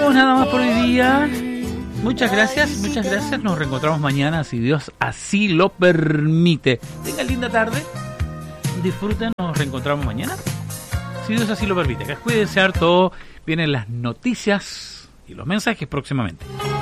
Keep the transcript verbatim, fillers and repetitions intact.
tenemos nada más por hoy día. Muchas gracias, muchas gracias. Nos reencontramos mañana, si Dios así lo permite. Tengan linda tarde. Disfruten, nos reencontramos mañana, si Dios así lo permite. Que cuídense harto. Vienen las noticias y los mensajes próximamente.